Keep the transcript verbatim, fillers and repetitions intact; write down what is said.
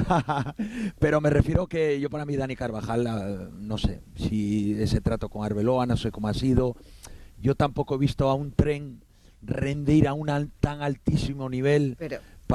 Pero me refiero que yo para mí Dani Carvajal, ah, no sé, si ese trato con Arbeloa, no sé cómo ha sido. Yo tampoco he visto a un Tren rendir a un al- tan altísimo nivel Pero